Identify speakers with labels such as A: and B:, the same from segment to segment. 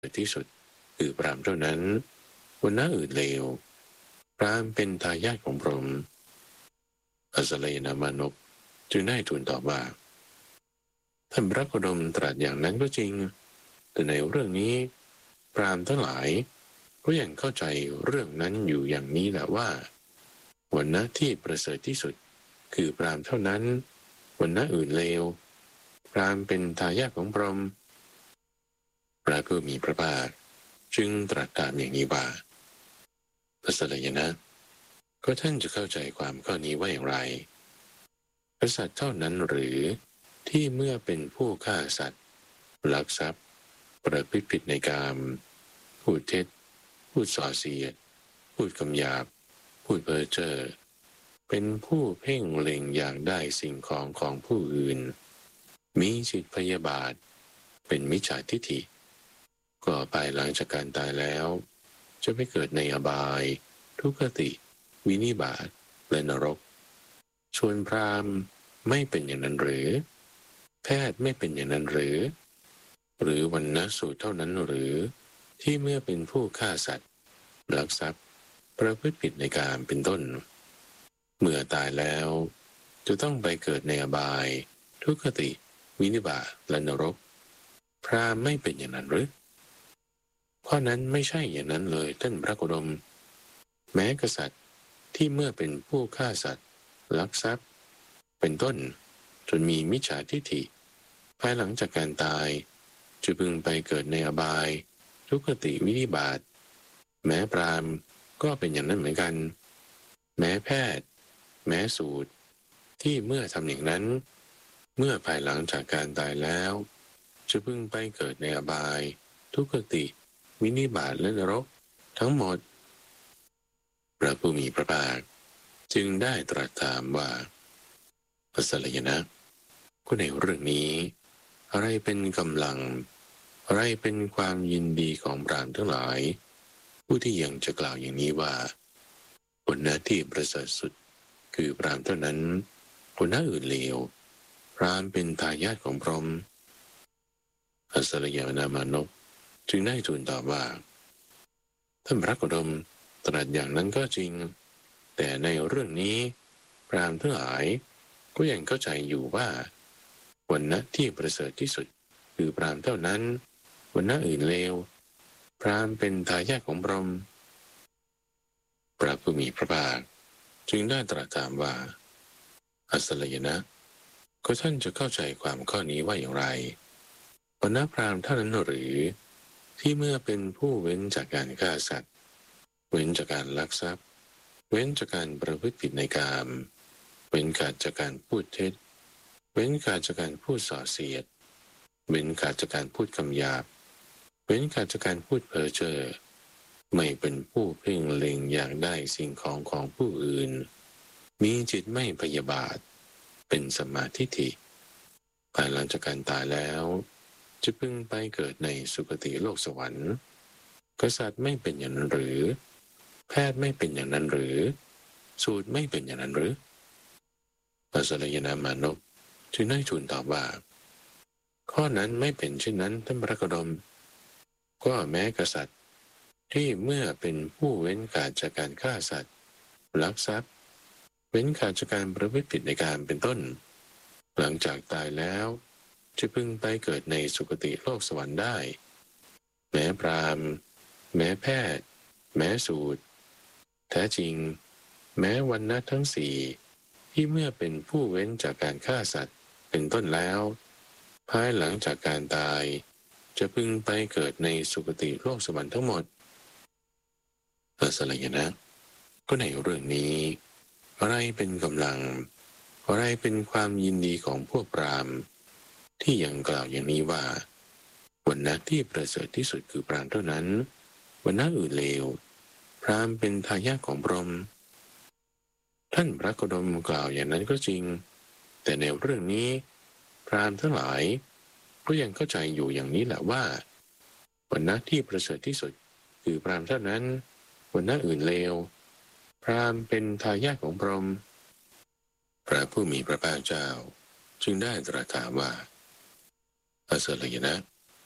A: ที่สุดคือพราหมณ์เท่านั้นวรรณะอื่นเลวพราหมณ์เป็นทายาทของพรหมอัสเลนามานพจึงได้ทูลตอบว่าท่านพระโคดมตรัสอย่างนั้นก็จริงแต่ในเรื่องนี้พราหมณ์ทั้งหลายก็ยังเข้าใจเรื่องนั้นอยู่อย่างนี้แหละว่าวรรณะที่ประเสริฐที่สุดคือพราหมณ์เท่านั้นวรรณะอื่นเลวพราหมณ์เป็นทายาทของพรหมพระผู้มีพระภาคจึงตรัสตามอย่างนี้ว่าพระสลยนะก็ท่านจะเข้าใจความข้อนี้ว่าอย่างไรกษัตริย์เท่านั้นหรือที่เมื่อเป็นผู้ฆ่าสัตว์ลักทรัพย์ประพฤติผิดในกามพูดเท็จพูดส่อเสียดพูดคำหยาบพูดเพ้อเจ้อเป็นผู้เพ่งเล็งอยากได้สิ่งของของผู้อื่นมีจิตพยาบาทเป็นมิจฉาทิฏฐิก็ภายหลังจากการตายแล้วจะไปเกิดในอบายทุกขติวินิบาตและนรกชวนพราหมณ์ไม่เป็นอย่างนั้นหรือแพทย์ไม่เป็นอย่างนั้นหรือวรรณสูตรเท่านั้นหรือที่เมื่อเป็นผู้ฆ่าสัตว์ลักทรัพย์ประพฤติผิดในการเป็นต้นเมื่อตายแล้วจะต้องไปเกิดในอบายทุกขติวินิบาตและนรกพราหมณ์ไม่เป็นอย่างนั้นหรือเพราะนั้นไม่ใช่อย่างนั้นเลยท่านพระโคดมแม้กษัตริย์ที่เมื่อเป็นผู้ฆ่าสัตว์ลักทรัพย์เป็นต้นจนมีมิจฉาทิฏฐิภายหลังจากการตายจะพึงไปเกิดในอบายทุกขติวินิบาตแม้พราหมณ์ก็เป็นอย่างนั้นเหมือนกันแม้แพทย์แม้สูตรที่เมื่อทำอย่างนั้นเมื่อภายหลังจากการตายแล้วจะพึงไปเกิดในอบายทุกขติวินิบาตและนรกทั้งหมดพระผู้มีพระภาคจึงได้ตรัสถามว่าพระสลยนะก็ในเรื่องนี้อะไรเป็นกำลังอะไรเป็นความยินดีของพราหมณ์ทั้งหลายผู้ที่ยังจะกล่าวอย่างนี้ว่าคนหน้าที่ประเสริฐสุดคือพราหมณ์เท่านั้นคนหน้าอื่นเลวพราหมณ์เป็นทายาทของพรหมอัสลยนามานพจึงได้ทูลตอบว่าท่านพระโคดมตรัสอย่างนั้นก็จริงแต่ในเรื่องนี้พราหมณ์ทั้งหลายก็ยังเข้าใจอยู่ว่าวรรณะที่ประเสริฐที่สุดคือพราหมณ์เท่านั้นวรรณะอื่นเลวพราหมณ์เป็นทายาทของพรหมพระผู้มีพระภาคจึงได้ตรัสถามว่าอัสลยนะก็ท่านจะเข้าใจความข้อนี้ว่าอย่างไรวรรณะพราหมณ์เท่านั้นหรือที่เมื่อเป็นผู้เว้นจากการฆ่าสัตว์เว้นจากการลักทรัพย์เว้นจากการประพฤติผิดในกามเว้นขาดจากการพูดเท็จเว้นขาดจากการพูดส่อเสียดเว้นขาดจากการพูดคำหยาบเว้นขาดจากการพูดเพ้อเจ้อไม่เป็นผู้เพ่งเล็งอยากได้สิ่งของของผู้อื่นมีจิตไม่พยาบาทเป็นสัมมาทิฏฐิภายหลังจากการตายแล้วจะพึงไปเกิดในสุคติโลกสวรรค์กษัตริย์ไม่เป็นอย่างนั้นหรือแพทย์ไม่เป็นอย่างนั้นหรือสูตรไม่เป็นอย่างนั้นหรือพระสลยนามานพจึงได้ทูลตอบว่าข้อนั้นไม่เป็นเช่นนั้นท่านพระโคดมก็แม้กษัตริย์ที่เมื่อเป็นผู้เว้นขาดจากการฆ่าสัตว์ลักทรัพย์เว้นขาดจากการประพฤติผิดในการเป็นต้นหลังจากตายแล้วจะพึงไปเกิดในสุคติโลกสวรรค์ได้แม้พราหมณ์แม้แพทย์แม้สูตรแท้จริงแม้วรรณะทั้งสี่ที่เมื่อเป็นผู้เว้นจากการฆ่าสัตว์เป็นต้นแล้วภายหลังจากการตายจะพึงไปเกิดในสุคติโลกสวรรค์ทั้งหมดพระสลยนะก็ในเรื่องนี้อะไรเป็นกำลังอะไรเป็นความยินดีของพวกพราหมณ์ที่ยังกล่าวอย่างนี้ว่าวรรณะที่ประเสริฐที่สุดคือพราหมณ์เท่านั้นวรรณะอื่นเลวพราหมณ์เป็นทายาทของพรหมท่านพระโคดมกล่าวอย่างนั้นก็จริงแต่ในเรื่องนี้พราหมณ์ทั้งหลายก็ยังเข้าใจอยู่อย่างนี้แหละว่าวรรณะที่ประเสริฐที่สุดคือพราหมณ์เท่านั้นวรรณะอื่นเลวพราหมณ์เป็นทายาทของพรหมพระผู้มีพระภาคเจ้าจึงได้ตรัสถามว่าอัสลยนะ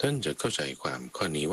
A: ท่านจะเข้าใจความข้อนี้